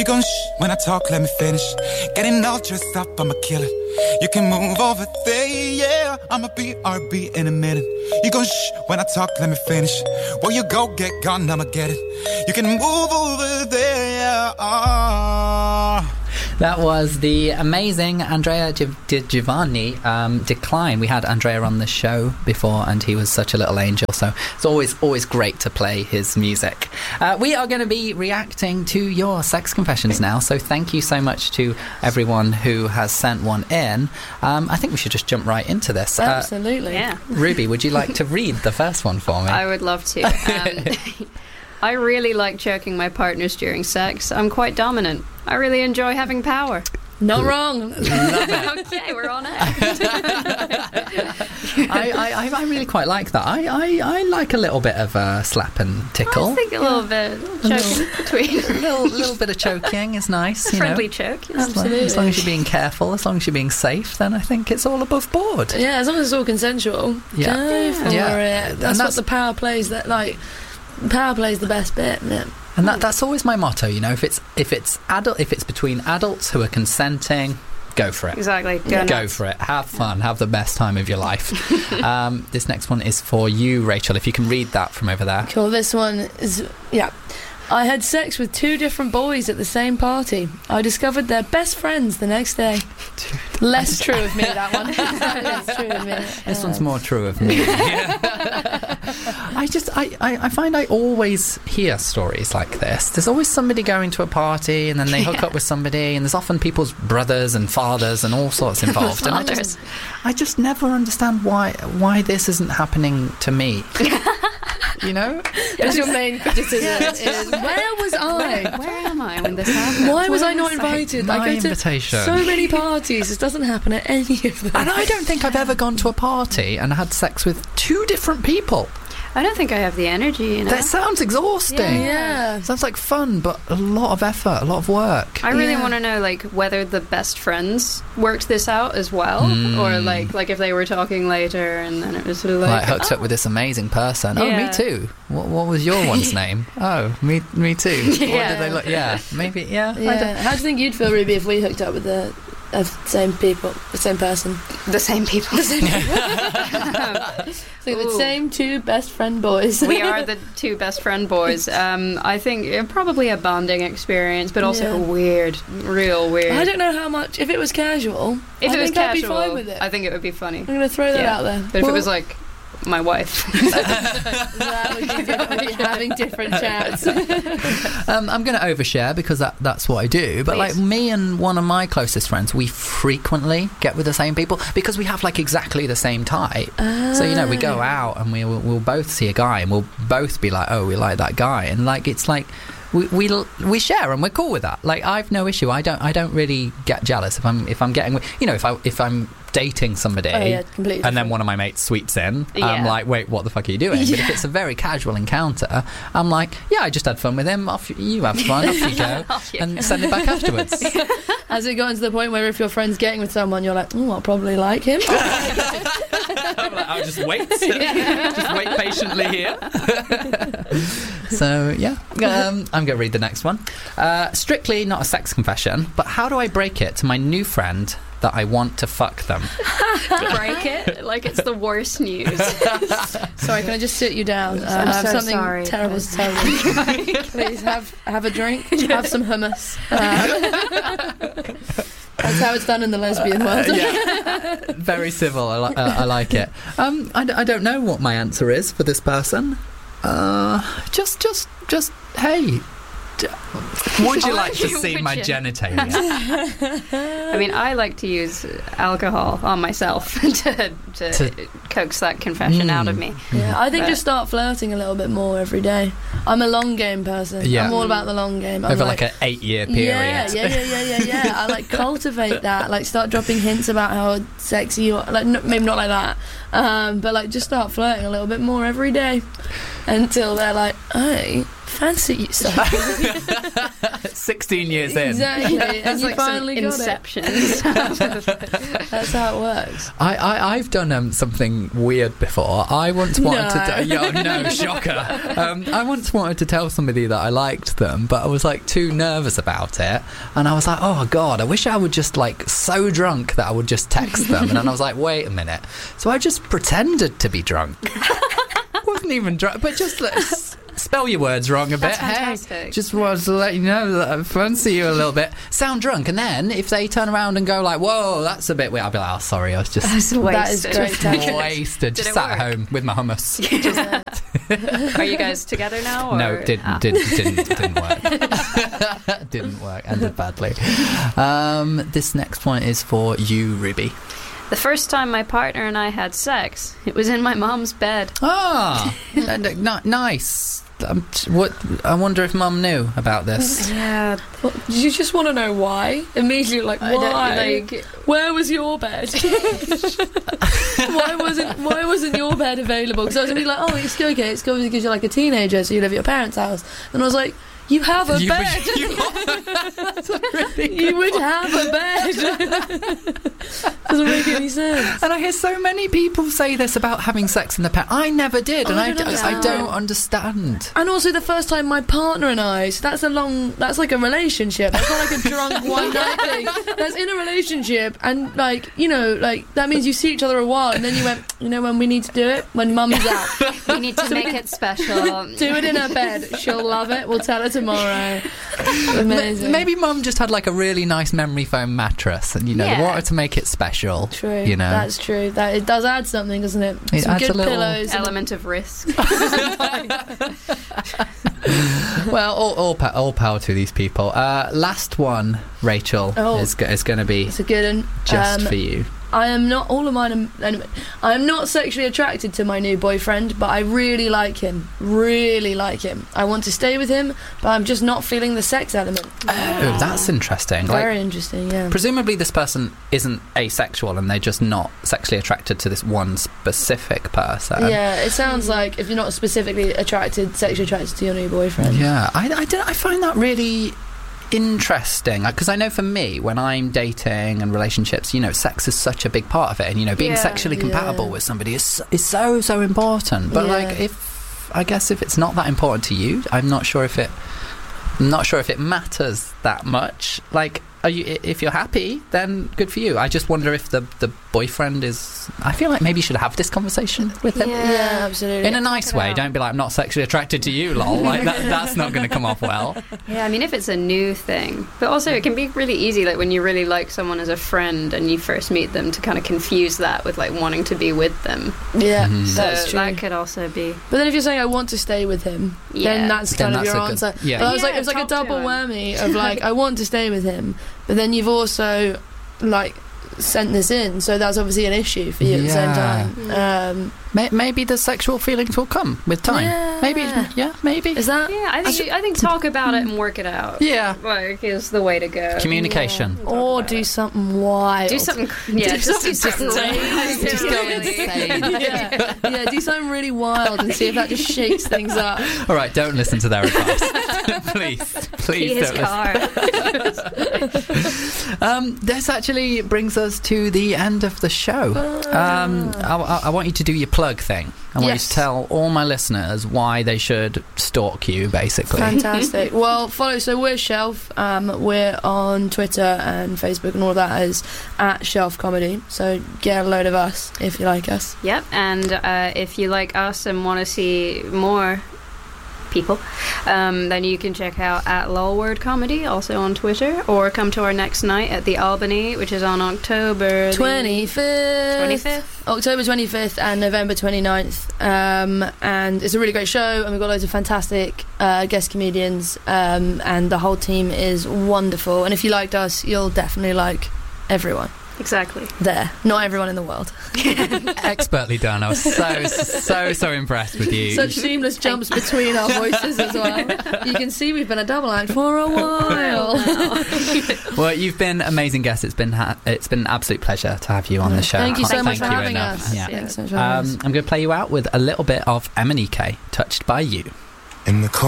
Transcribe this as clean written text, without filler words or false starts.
gon' shh when I talk, let me finish. Getting all dressed up, I'ma kill it. You can move over there, yeah. I'ma be RB in a minute. You gon' shh when I talk, let me finish. Where you go, get gone, I'ma get it. You can move over there, yeah. That was the amazing Andrea Giovanni, Decline. We had Andrea on the show before, and he was such a little angel, so it's always great to play his music. We are going to be reacting to your sex confessions now, so thank you so much to everyone who has sent one in. I think we should just jump right into this. Absolutely. Yeah. Ruby, would you like to read the first one for me? I would love to. I really like choking my partners during sex. I'm quite dominant. I really enjoy having power. Not wrong. Okay, we're on it. I really quite like that. I like a little bit of slap and tickle. I think a little bit choking between. A little bit of choking is nice. A friendly choke. Absolutely. As long as you're being careful, as long as you're being safe, then I think it's all above board. Yeah, as long as it's all consensual. Yeah. Go for Yeah. it. That's what the power plays. Power plays the best bit. Yeah. And that's always my motto, you know. If it's between adults who are consenting, go for it. Exactly. Go for it. Have fun. Have the best time of your life. This next one is for you, Rachel. If you can read that from over there. Cool. This one is I had sex with 2 different boys at the same party. I discovered they're best friends the next day. Less true of me, that one. Less true of me. This one's more true of me. I find I always hear stories like this. There's always somebody going to a party and then they hook up with somebody, and there's often people's brothers and fathers and all sorts involved. And I just never understand why this isn't happening to me. You know? That's your main criticism. Is, where was I? Where am I when this happened? Why was I not invited? My I go invitation. to so many parties. This doesn't happen at any of them. And I don't think I've ever gone to a party and had sex with 2 different people. I don't think I have the energy, you know. That sounds exhausting. Yeah. Sounds like fun, but a lot of effort, a lot of work. I really want to know, like, whether the best friends worked this out as well, or like if they were talking later and then it was sort of like hooked up with this amazing person. Yeah. Oh, me too. What was your one's name? Oh, me too. Yeah. What did they look? Yeah, maybe. Yeah. Yeah. How do you think you'd feel, Ruby, if we hooked up with the same people, the same person? the same people. So the same 2 best friend boys. We are the 2 best friend boys. I think probably a bonding experience, but also real weird. I don't know how much. If it was casual, If it was casual, I'd be fine with it. I think it would be funny. I'm going to throw that out there. But if it was like my wife, that would be different. We'd be having different chats. I'm going to overshare because that's what I do. But like me and one of my closest friends, we frequently get with the same people because we have like exactly the same type. So you know, we go out and we'll both see a guy and we'll both be like, oh, we like that guy, and like it's like. We share and we're cool with that. Like I've no issue. I don't really get jealous if I'm getting, you know, if I'm dating somebody and then one of my mates sweeps in, I'm like, wait, what the fuck are you doing? But if it's a very casual encounter, I'm like, yeah, I just had fun with him. Off you have fun. Off you go, and send it back afterwards. Has it gotten to the point where if your friend's getting with someone, you're like, I'll probably like him. I'll just wait. Just wait patiently here. So yeah, I'm going to read the next one. Strictly not a sex confession, but how do I break it to my new friend that I want to fuck them? break it like it's the worst news. Sorry, can I just sit you down? I'm I have so something sorry. terrible to tell you. Please have a drink. Have some hummus. That's how it's done in the lesbian world. Yeah. Very civil. I like it. I don't know what my answer is for this person. Just hey. Would you like to see my genitalia? I mean, I like to use alcohol on myself to coax that confession out of me. Yeah, I think just start flirting a little bit more every day. I'm a long game person. Yeah. I'm all about the long game. I'm over like an 8-year period. Yeah. I like cultivate that. Like start dropping hints about how sexy you are. Like maybe not like that, but like just start flirting a little bit more every day. until they're like, I fancy you so. 16 years in. Exactly. And It's you like finally some got Inception. it. That's how it works. I've done something weird before. I once wanted No. shocker. I once wanted to tell somebody that I liked them, but I was like too nervous about it, and I was like, oh god, I wish I would just like so drunk that I would just text them. And then I was like, wait a minute, so I just pretended to be drunk. Wasn't even drunk, but just spell your words wrong a bit. That's fantastic. Hey, just wanted to let you know that I fancy you a little bit. Sound drunk, and then if they turn around and go like, whoa, that's a bit weird, I'll be like, oh sorry, I was just That's That is wasted. great tactics. wasted. Did Just it sat at work? home with my hummus. Are you guys together now? Or? No, didn't work. Didn't work. Ended badly. This next one is for you, Ruby. The first time my partner and I had sex, it was in my mom's bed. Ah, nice. What? I wonder if Mum knew about this. Yeah. What, did you just want to know why? Immediately, like, why? Where was your bed? why wasn't your bed available? Because I was gonna be like, oh, it's okay. It's because you're like a teenager, so you live at your parents' house. And I was like, you have a bed. You would have a bed. Doesn't make any sense. And I hear so many people say this about having sex in the past. I never did, and I don't understand. And also the first time my partner and I, so that's like a relationship. That's not like a drunk one night thing. That's in a relationship, and like, you know, like that means you see each other a while, and then you went, you know, when we need to do it, when Mum's out. We need to make it special. Do it in her bed. She'll love it. We'll tell her tomorrow. Amazing. Maybe Mum just had like a really nice memory foam mattress, and Yeah. wanted to make it special. True. You know, That's true. That it does add something, doesn't it? It Some adds good a little pillows. Element of risk. well, all power to these people. Last one, Rachel, is going to be It's a good one. just for you. I am not. All of mine. I am not sexually attracted to my new boyfriend, but I really like him. Really like him. I want to stay with him, but I'm just not feeling the sex element. Oh, that's interesting. Very interesting. Yeah. Presumably, this person isn't asexual, and they're just not sexually attracted to this one specific person. Yeah, it sounds like if you're not specifically sexually attracted to your new boyfriend. Yeah, I find that really interesting, because I know for me, when I'm dating and relationships, you know, sex is such a big part of it, and you know, being sexually compatible with somebody is so important. But like, if it's not that important to you, I'm not sure if it matters that much. Like, if you're happy, then good for you. I just wonder if the boyfriend is. I feel like maybe you should have this conversation with him. Yeah, absolutely. In a nice way. Don't be like, I'm not sexually attracted to you, lol. Like that's not going to come off well. Yeah, I mean, if it's a new thing. But also, it can be really easy, like when you really like someone as a friend and you first meet them, to kind of confuse that with like wanting to be with them. Yeah, So that's true. that could also be. But then if you're saying I want to stay with him, then that's kind of your answer. Yeah. But I was like, Yeah, it was like a talk to double him. whammy of like, I want to stay with him, but then you've also like sent this in, so that's obviously an issue for you at the same time. Maybe the sexual feelings will come with time. Yeah. Maybe. Is that? Yeah, I think talk about it and work it out. Yeah. Like, is the way to go. Communication. Or do something wild. Do something. Yeah, just do something crazy. Just go insane. yeah, do something really wild and see if that just shakes things up. All right, don't listen to their advice. Please His don't listen. This actually brings us to the end of the show. I want you to do your plug thing. I want you to tell all my listeners why they should stalk you, basically. Fantastic. Well, so we're Shelf. We're on Twitter and Facebook and all of that as @Shelf Comedy. So get a load of us if you like us. Yep, and if you like us and want to see more people, then you can check out @LolWord Comedy, also on Twitter, or come to our next night at the Albany, which is on October 25th. October 25th and November 29th. And it's a really great show, and we've got loads of fantastic guest comedians, and the whole team is wonderful. And if you liked us, you'll definitely like everyone. Exactly. There. Not everyone in the world. Expertly done. I was so impressed with you. Such seamless jumps between our voices as well. You can see we've been a double act for a while. Well, you've been an amazing guest. It's been an absolute pleasure to have you on the show. Thank you so Can't much for thank you having enough. us. Yeah. Thanks so much for having us. I'm going to play you out with a little bit of Emanike, Touched by You. In the